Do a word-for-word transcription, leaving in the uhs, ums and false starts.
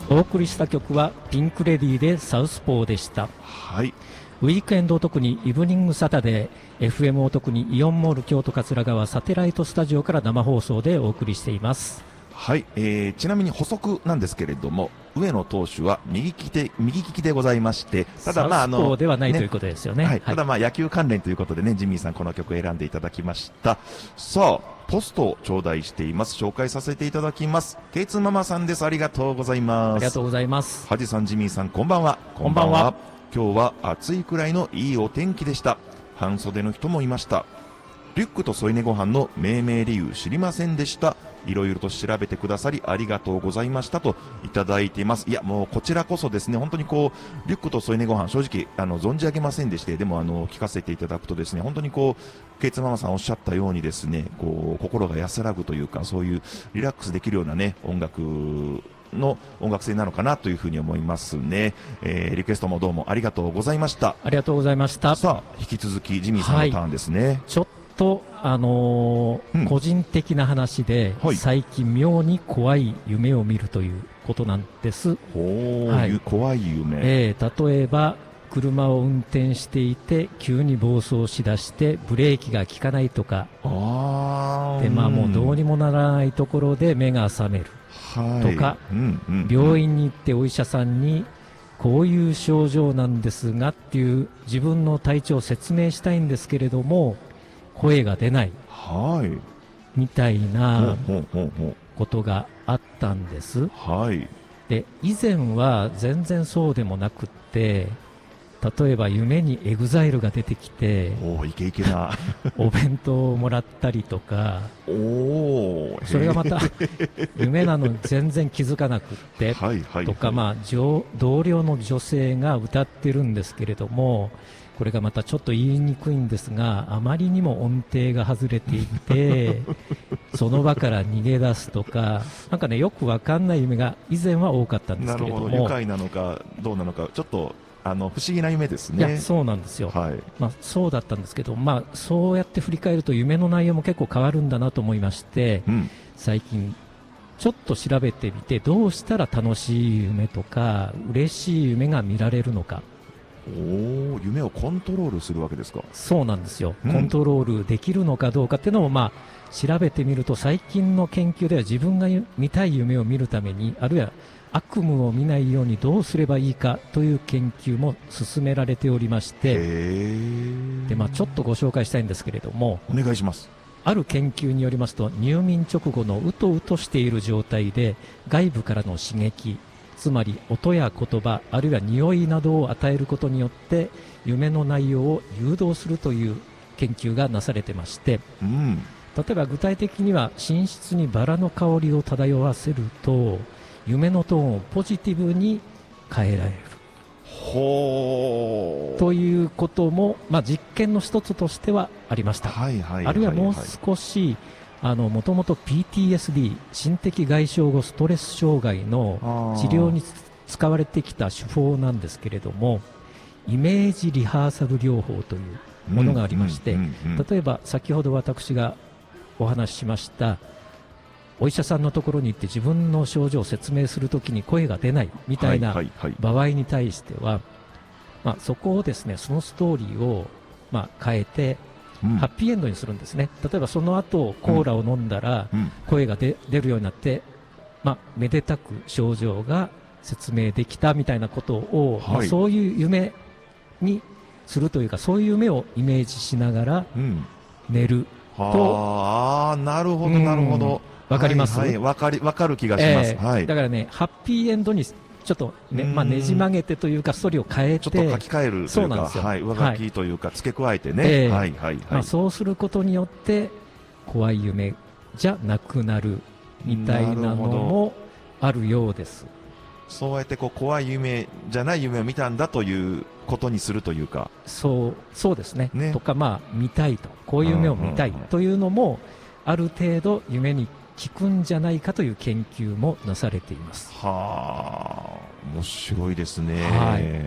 お送りした曲はピンクレディーでサウスポーでした。 はい。 ウィークエンドを特にイブニングサタデー エフエム を特にイオンモール京都桂川サテライトスタジオから生放送でお送りしています。 はい、えー、ちなみに補足なんですけれども、上野投手は右利きで右利きでございまして、ただまああのサウスポーではない、ね、ということですよね。 はい、ただまあ野球関連ということでね、ジミーさんこの曲を選んでいただきました。さあポストを頂戴しています。紹介させていただきます。ケイツーママさんです。ありがとうございます。 ありがとうございます。 ハジさん、ジミーさん、こんばんは。 こんばんは。 今日は暑いくらいのいいお天気でした。半袖の人もいました。リュックと添い寝ご飯の命名理由知りませんでした。いろいろと調べてくださりありがとうございましたといただいています。いやもうこちらこそですね、本当にこうリュックと添い寝ご飯正直あの存じ上げませんでして、でもあの聞かせていただくとですね、本当にこうケイツママさんおっしゃったようにですね、こう心が安らぐというか、そういうリラックスできるようなね音楽の音楽性なのかなというふうに思いますね。えー、リクエストもどうもありがとうございました。 ありがとうございました。 さあ引き続きジミーさんのターンですね。はい、 ちょっとあのーうん、個人的な話で、はい、最近妙に怖い夢を見るということなんです。 ほー、はい、怖い夢、 えー、例えば車を運転していて急に暴走しだしてブレーキが効かないとか、 あで、まあ、もうどうにもならないところで目が覚めるとか、 はいうんうんうん、 病院に行ってお医者さんにこういう症状なんですがっていう自分の体調を説明したいんですけれども声が出ない、 はい、 みたいなことがあったんです。 はい、 で以前は全然そうでもなくって、例えば夢にエグザイルが出てきておイケイケなお弁当をもらったりとか、 おそれがまた夢なのに全然気づかなくってはいはい、はい、 とか、まあ、同僚の女性が歌ってるんですけれども、これがまたちょっと言いにくいんですが、あまりにも音程が外れていてその場から逃げ出すとか、なんかねよくわかんない夢が以前は多かったんですけれども、 なるほど、愉快なのかどうなのかちょっとあの不思議な夢ですね。 いやそうなんですよ、 はい、 まあ、そうだったんですけど、まあ、そうやって振り返ると夢の内容も結構変わるんだなと思いまして、うん、最近ちょっと調べてみてどうしたら楽しい夢とか嬉しい夢が見られるのか。 お夢をコントロールするわけですか。 そうなんですよ、 うん、 コントロールできるのかどうかっていうのも、まあ、調べてみると最近の研究では自分が見たい夢を見るために、あるいは悪夢を見ないようにどうすればいいかという研究も進められておりまして、で、まあ、ちょっとご紹介したいんですけれども、 お願いします。 ある研究によりますと、入眠直後のうとうとしている状態で外部からの刺激、つまり音や言葉あるいは匂いなどを与えることによって夢の内容を誘導するという研究がなされてまして、 うん、 例えば具体的には寝室にバラの香りを漂わせると夢のトーンをポジティブに変えられるほーということも、まあ、実験の一つとしてはありました。 はいはいはいはい、 あるいはもう少しもともと ピーティーエスディー 心的外傷後ストレス障害の治療に使われてきた手法なんですけれども、イメージリハーサル療法というものがありまして、例えば先ほど私がお話ししましたお医者さんのところに行って自分の症状を説明するときに声が出ないみたいな場合に対しては、まあ、そこをですね、そのストーリーをまあ変えてうん、ハッピーエンドにするんですね。例えばその後コーラを飲んだら声が出るようになって、まあ、めでたく症状が説明できたみたいなことを、はい、まあ、そういう夢にするというか、そういう夢をイメージしながら寝ると、うん、 ああなるほどなるほど、 わかります、 はいはい、わかりわかる気がします、 えーはい、 だからねハッピーエンドにちょっとね、まあ、ねじ曲げてというかストーリーを変えてちょっと書き換えるというか、 そうなんですよ、 はい、上書きというか付け加えてね、 えーはいはいはい、 まあ、そうすることによって怖い夢じゃなくなるみたいなのもあるようです。 そうやってこう怖い夢じゃない夢を見たんだということにするというか、 そうそうです ね, ねとか、まあ、見たいと、こういう夢を見たいというのもある程度夢に効くんじゃないかという研究もなされています。 はあ、面白いですね。 はい。